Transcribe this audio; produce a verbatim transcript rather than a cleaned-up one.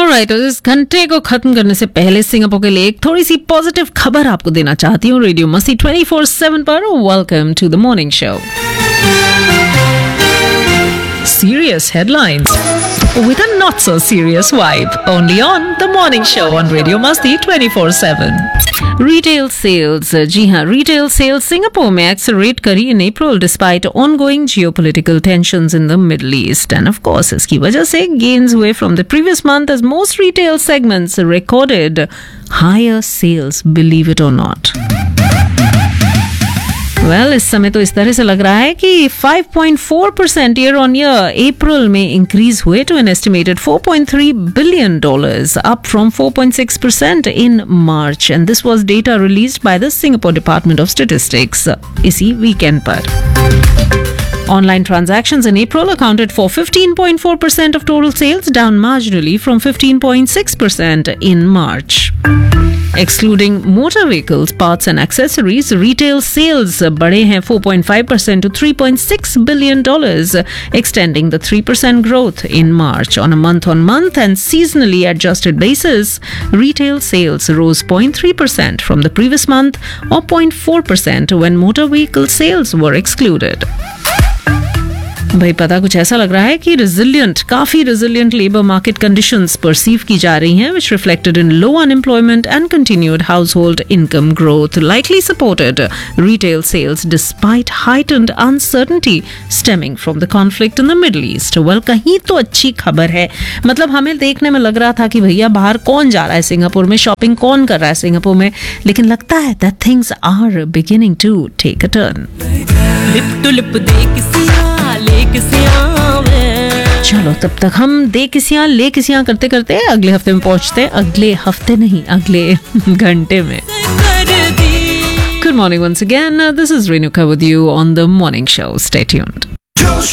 Alright, तो इस घंटे को खत्म करने से पहले सिंगापुर के लिए एक थोड़ी सी पॉजिटिव खबर आपको देना चाहती हूँ रेडियो मस्ती ट्वेंटी फोर सेवन पर। Welcome to the morning show. Serious headlines with a not so serious vibe, only on the morning show on Radio Masti twenty four seven. Retail sales, जी हाँ, retail sales Singapore में accelerate करी in April despite ongoing geopolitical tensions in the Middle East, and of course इसकी वजह से gains हुए from the previous month as most retail segments recorded higher sales, believe it or not. Well well, इस समय तो इस तरह से लग रहा है कि five point four percent year on year अप्रैल में इंक्रीज हुए to an estimated four point three billion dollars, up from four point six percent in March, and this was data released by the Singapore Department of Statistics इसी weekend पर. Online transactions in April accounted for fifteen point four percent of total sales, down marginally from fifteen point six percent in March. Excluding motor vehicles, parts and accessories, retail sales बढ़े हैं four point five percent to three point six billion dollars, extending the three percent growth in March. On a month-on-month and seasonally adjusted basis, retail sales rose zero point three percent from the previous month or zero point four percent when motor vehicle sales were excluded. भाई पता कुछ ऐसा लग रहा है कि resilient, काफी resilient labor market conditions perceive की जा रही हैं, which reflected in low unemployment and continued household income growth, likely supported retail sales despite heightened uncertainty stemming from the conflict in the Middle East. Well, कहीं तो अच्छी खबर है, मतलब हमें देखने में लग रहा था कि भैया बाहर कौन जा रहा है सिंगापुर में, शॉपिंग कौन कर रहा है सिंगापुर में, लेकिन लगता है that things are beginning to take a turn. Lip to lip दे किसियां ले किसियां में, चलो तब तक हम दे किसियां ले किसियां करते करते अगले हफ्ते में पहुंचते हैं. अगले हफ्ते नहीं, अगले घंटे में. Good morning once again. This is Renuka with you on the morning show. Stay tuned.